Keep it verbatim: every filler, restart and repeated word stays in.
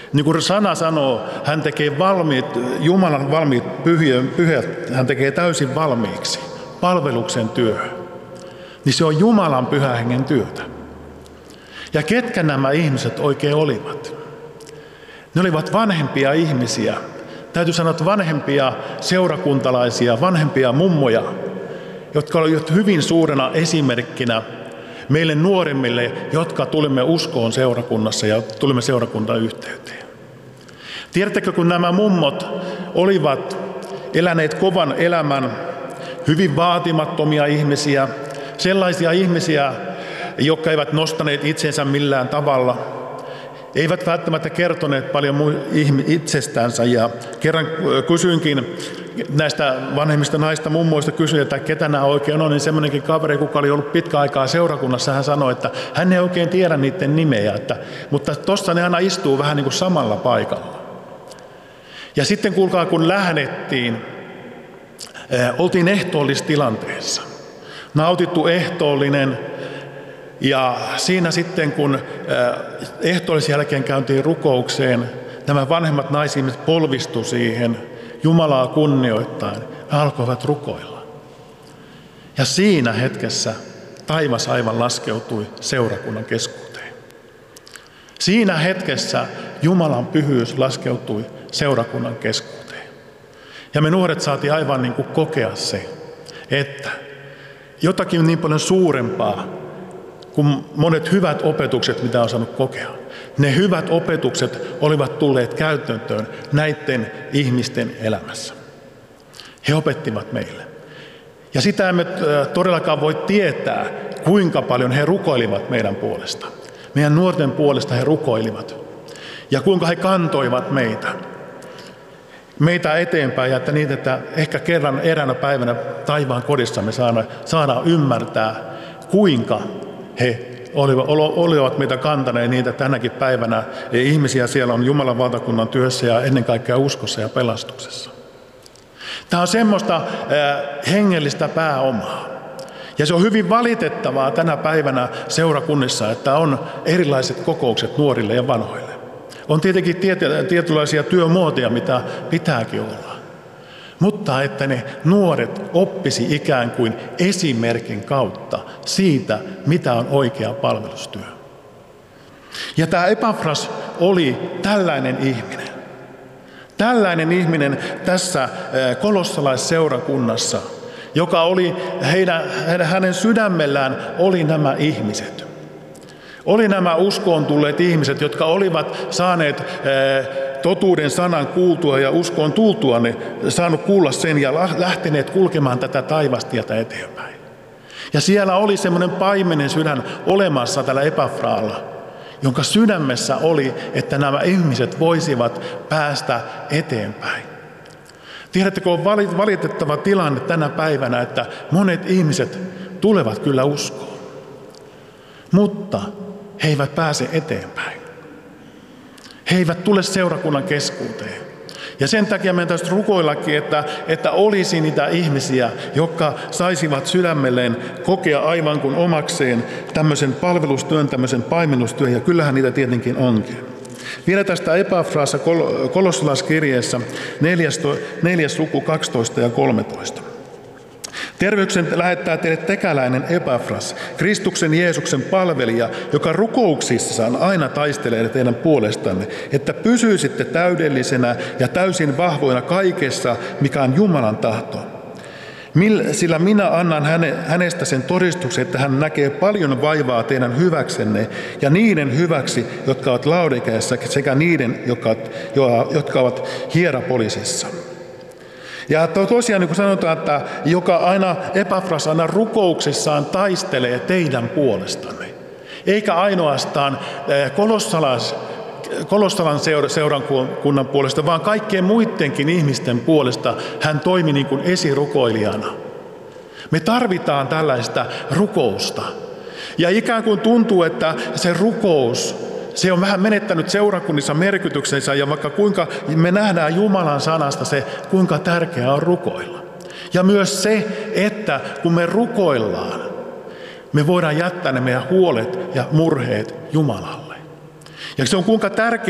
Niin kuin sana sanoo, hän tekee valmiit, Jumalan valmiit pyhät, hän tekee täysin valmiiksi palveluksen työhön. Niin se on Jumalan pyhän hengen työtä. Ja ketkä nämä ihmiset oikein olivat? Ne olivat vanhempia ihmisiä. Täytyy sanoa, että vanhempia seurakuntalaisia, vanhempia mummoja, jotka olivat hyvin suurena esimerkkinä meille nuoremmille, jotka tulimme uskoon seurakunnassa ja tulimme seurakuntayhteyteen. Tiedättekö, kun nämä mummot olivat eläneet kovan elämän, hyvin vaatimattomia ihmisiä, sellaisia ihmisiä, jotka eivät nostaneet itsensä millään tavalla, eivät välttämättä kertoneet paljon itsestänsä. Ja kerran kysyinkin näistä vanhemmista naista mummoista, kysyin, että ketä nämä oikein on, niin semmoinenkin kaveri, kuka oli ollut pitkä aikaa seurakunnassa, hän sanoi, että hän ei oikein tiedä niiden nimeä, että, mutta tuossa ne aina istuu vähän niin kuin samalla paikalla. Ja sitten kuulkaa, kun lähdettiin, äh, oltiin ehtoollistilanteessa, nautittu ehtoollinen. Ja siinä sitten, kun ehtoollisen jälkeen käyntiin rukoukseen, nämä vanhemmat naisihmiset polvistu siihen Jumalaa kunnioittaen ja alkoivat rukoilla. Ja siinä hetkessä taivas aivan laskeutui seurakunnan keskuuteen. Siinä hetkessä Jumalan pyhyys laskeutui seurakunnan keskuuteen. Ja me nuoret saatiin aivan niin kuin kokea se, että jotakin niin paljon suurempaa kuin monet hyvät opetukset, mitä on saanut kokea. Ne hyvät opetukset olivat tulleet käytäntöön näiden ihmisten elämässä. He opettivat meille. Ja sitä emme todellakaan voi tietää, kuinka paljon he rukoilivat meidän puolesta. Meidän nuorten puolesta he rukoilivat. Ja kuinka he kantoivat meitä. Meitä eteenpäin, ja että niitä, että ehkä kerran eräänä päivänä taivaan kodissa me saadaan, saadaan ymmärtää, kuinka he olivat meitä kantaneet niitä tänäkin päivänä. Ja ihmisiä siellä on Jumalan valtakunnan työssä ja ennen kaikkea uskossa ja pelastuksessa. Tämä on semmoista hengellistä pääomaa. Ja se on hyvin valitettavaa tänä päivänä seurakunnissa, että on erilaiset kokoukset nuorille ja vanhoille. On tietenkin tietynlaisia työmuotoja, mitä pitääkin olla. Mutta että ne nuoret oppisi ikään kuin esimerkin kautta siitä, mitä on oikea palvelustyö. Ja tämä Epafras oli tällainen ihminen. Tällainen ihminen tässä kolossalaisseurakunnassa, joka oli heidän, hänen sydämellään oli nämä ihmiset. Oli nämä uskoon tulleet ihmiset, jotka olivat saaneet totuuden sanan kuultua ja uskoon tultua, ne saanut kuulla sen ja lähteneet kulkemaan tätä taivastietä eteenpäin. Ja siellä oli semmoinen paimenen sydän olemassa tällä Epafraalla, jonka sydämessä oli, että nämä ihmiset voisivat päästä eteenpäin. Tiedättekö, on valitettava tilanne tänä päivänä, että monet ihmiset tulevat kyllä uskoon, mutta he eivät pääse eteenpäin. He eivät tule seurakunnan keskuuteen. Ja sen takia meidän täytyy rukoillakin, että, että olisi niitä ihmisiä, jotka saisivat sydämelleen kokea aivan kuin omakseen tämmöisen palvelustyön, tämmöisen paimennustyön, ja kyllähän niitä tietenkin onkin. Vielä tästä Epafraassa kol- kolossalaiskirjeessä neljäs, neljäs luku kaksitoista ja kolmetoista. Terveyksen lähettää teille tekäläinen Epafras, Kristuksen Jeesuksen palvelija, joka rukouksissaan aina taistelee teidän puolestanne, että pysyisitte täydellisenä ja täysin vahvoina kaikessa, mikä on Jumalan tahto. Sillä minä annan hänestä sen todistuksen, että hän näkee paljon vaivaa teidän hyväksenne ja niiden hyväksi, jotka ovat Laodikeassa, sekä niiden, jotka, jotka ovat Hierapolisissa. Ja tosiaan niin kuin sanotaan, että joka aina Epafras aina rukouksessaan taistelee teidän puolestanne. Eikä ainoastaan kolossalais, Kolossalan seurakunnan puolesta, vaan kaikkien muidenkin ihmisten puolesta hän toimi niin kuin esirukoilijana. Me tarvitaan tällaista rukousta. Ja ikään kuin tuntuu, että se rukous, se on vähän menettänyt seurakunnissa merkityksensä, ja vaikka kuinka me nähdään Jumalan sanasta se, kuinka tärkeää on rukoilla. Ja myös se, että kun me rukoillaan, me voidaan jättää ne meidän huolet ja murheet Jumalalle. Ja se on kuinka tärkeää